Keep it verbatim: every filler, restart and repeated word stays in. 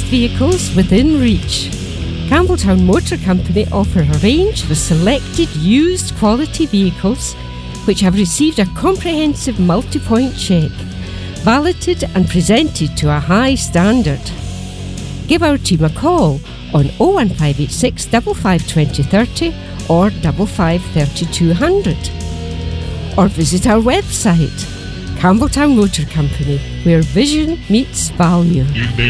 best vehicles within reach. Campbelltown Motor Company offer a range of selected used quality vehicles which have received a comprehensive multi-point check, validated and presented to a high standard. Give our team a call on oh one five eight six, five five two oh three oh or five five three two hundred. Or visit our website, Campbelltown Motor Company, where vision meets value. You've been